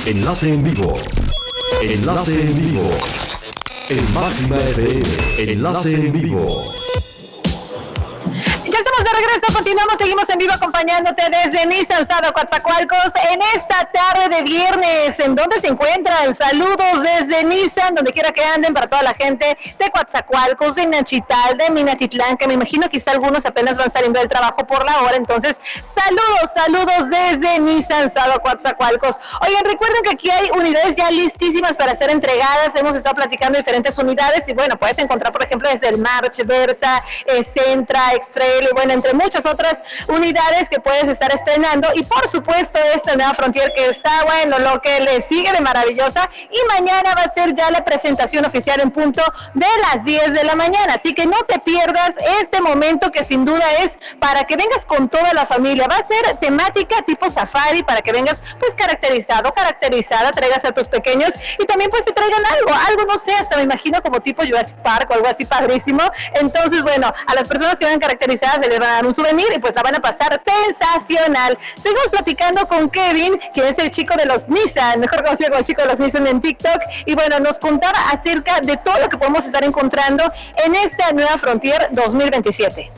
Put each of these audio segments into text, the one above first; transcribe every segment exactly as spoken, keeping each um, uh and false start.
Enlace en vivo. Enlace en vivo. En Máxima F M. Enlace en vivo. Ya estamos de regreso, continuamos, seguimos en vivo acompañándote desde Nissan Sado Coatzacoalcos en esta tarde de viernes. ¿En dónde se encuentran? Saludos desde Nissan, donde quiera que anden, para toda la gente de Coatzacoalcos, de Nachital, de Minatitlán, que me imagino quizá algunos apenas van saliendo del trabajo por la hora. Entonces, saludos, saludos desde Nissan Sado Coatzacoalcos. Oigan, recuerden que aquí hay unidades ya listísimas para ser entregadas. Hemos estado platicando de diferentes unidades y bueno, puedes encontrar, por ejemplo, desde el March, Versa, eh, Sentra, X-Trail, y bueno, entre muchas otras unidades que puedes estar estrenando. Y por supuesto esta nueva Frontier que está, bueno, lo que le sigue de maravillosa. Y mañana va a ser ya la presentación oficial en punto de las diez de la mañana. Así que no te pierdas este momento, que sin duda es para que vengas con toda la familia. Va a ser temática tipo safari, para que vengas pues caracterizado, caracterizada, traigas a tus pequeños y también pues te traigan algo, algo no sé, hasta me imagino como tipo Jurassic Park o algo así padrísimo. Entonces, bueno, a las personas que vengan caracterizadas se les van a dar un souvenir y pues la van a pasar sensacional. Seguimos platicando con Kevin, que es el chico de los Nissan, mejor conocido como el chico de los Nissan en TikTok, y bueno, nos contaba acerca de todo lo que podemos estar encontrando en esta nueva Frontier dos mil veintisiete.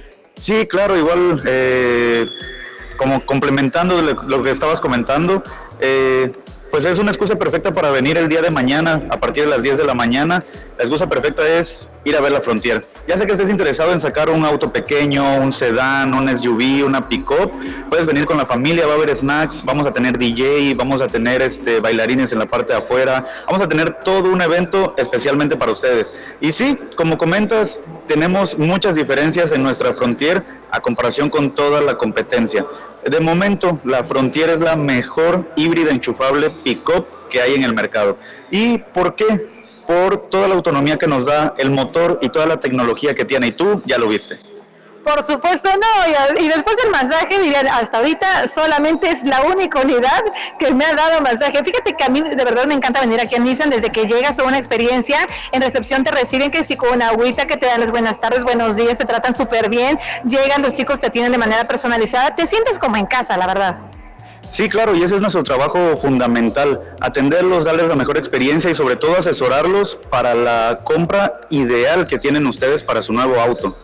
Sí, claro, igual eh, como complementando lo que estabas comentando, eh, pues es una excusa perfecta para venir el día de mañana a partir de las diez de la mañana. La excusa perfecta es ir a ver la Frontier. Ya sé que estés interesado en sacar un auto pequeño, un sedán, un S U V, una pick-up, puedes venir con la familia, va a haber snacks, vamos a tener D J, vamos a tener este, bailarines en la parte de afuera, vamos a tener todo un evento especialmente para ustedes. Y sí, como comentas, tenemos muchas diferencias en nuestra Frontier a comparación con toda la competencia. De momento, la Frontier es la mejor híbrida enchufable pick-up que hay en el mercado. ¿Y por qué? Por toda la autonomía que nos da el motor y toda la tecnología que tiene, y tú ya lo viste. Por supuesto no, y, y después del masaje, dirían, hasta ahorita solamente es la única unidad que me ha dado masaje. Fíjate que a mí de verdad me encanta venir aquí a Nissan. Desde que llegas a una experiencia, en recepción te reciben que si con una agüita, que te dan las buenas tardes, buenos días, te tratan súper bien, llegan los chicos, te atienden de manera personalizada, te sientes como en casa, la verdad. Sí, claro, y ese es nuestro trabajo fundamental, atenderlos, darles la mejor experiencia y sobre todo asesorarlos para la compra ideal que tienen ustedes para su nuevo auto.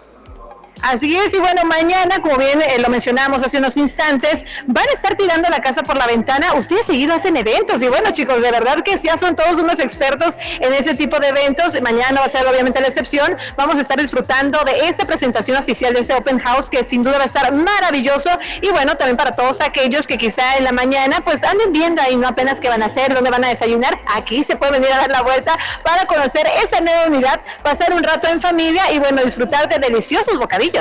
Así es, y bueno, mañana, como bien eh, lo mencionamos hace unos instantes, van a estar tirando la casa por la ventana. Ustedes seguido hacen eventos, y bueno, chicos, de verdad que ya son todos unos expertos en ese tipo de eventos. Mañana va a ser obviamente la excepción. Vamos a estar disfrutando de esta presentación oficial de este Open House, que sin duda va a estar maravilloso. Y bueno, también para todos aquellos que quizá en la mañana pues anden viendo ahí, no apenas qué van a hacer, dónde van a desayunar, aquí se puede venir a dar la vuelta para conocer esta nueva unidad, pasar un rato en familia y bueno, disfrutar de deliciosos bocadillos.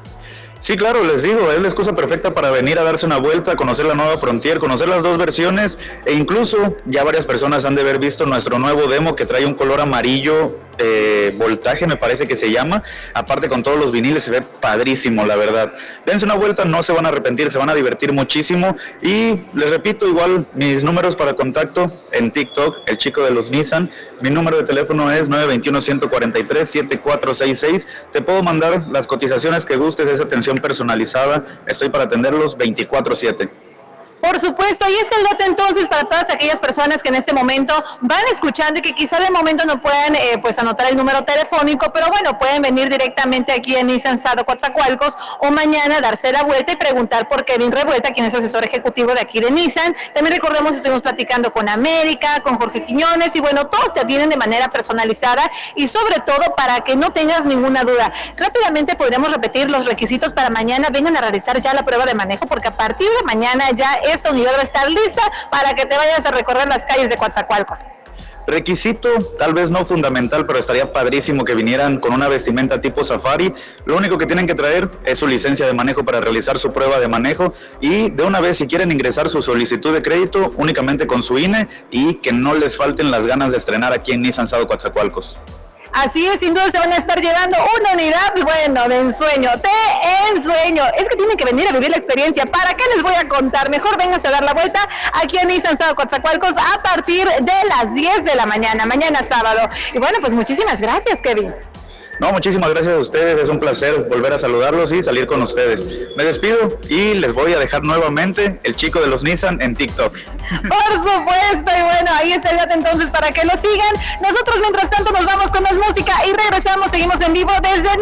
Sí, claro, les digo, es la excusa perfecta para venir a darse una vuelta, conocer la nueva Frontier, conocer las dos versiones, e incluso ya varias personas han de haber visto nuestro nuevo demo que trae un color amarillo, eh, voltaje me parece que se llama, aparte con todos los viniles se ve padrísimo, la verdad. Dense una vuelta, no se van a arrepentir, se van a divertir muchísimo, y les repito, igual mis números para contacto en TikTok, el chico de los Nissan, mi número de teléfono es nueve dos uno, uno cuatro tres, siete cuatro seis seis, te puedo mandar las cotizaciones que gustes, esa atención personalizada, estoy para atenderlos veinticuatro siete. Por supuesto, y este lote entonces para todas aquellas personas que en este momento van escuchando y que quizá de momento no puedan eh, pues anotar el número telefónico, pero bueno, pueden venir directamente aquí en Nissan Sado Coatzacoalcos o mañana darse la vuelta y preguntar por Kevin Revuelta, quien es asesor ejecutivo de aquí de Nissan. También recordemos, estuvimos platicando con América, con Jorge Quiñones, y bueno, todos te atienden de manera personalizada y sobre todo para que no tengas ninguna duda. Rápidamente podríamos repetir los requisitos para mañana. Vengan a realizar ya la prueba de manejo, porque a partir de mañana ya esta unidad va a estar lista para que te vayas a recorrer las calles de Coatzacoalcos. Requisito, tal vez no fundamental, pero estaría padrísimo que vinieran con una vestimenta tipo safari. Lo único que tienen que traer es su licencia de manejo para realizar su prueba de manejo, y de una vez, si quieren ingresar su solicitud de crédito, únicamente con su I N E, y que no les falten las ganas de estrenar aquí en Nissan Sado Coatzacoalcos. Así es, sin duda se van a estar llevando una unidad, bueno, de ensueño, de ensueño. Es que tienen que venir a vivir la experiencia. ¿Para qué les voy a contar? Mejor vénganse a dar la vuelta aquí en Nissan Sado Coatzacoalcos a partir de las diez de la mañana, mañana sábado. Y bueno, pues muchísimas gracias, Kevin. No, muchísimas gracias a ustedes, es un placer volver a saludarlos y salir con ustedes. Me despido y les voy a dejar nuevamente el chico de los Nissan en TikTok. Por supuesto, y bueno, ahí está el dato entonces para que lo sigan. Nosotros mientras tanto nos vamos con más música y regresamos, seguimos en vivo desde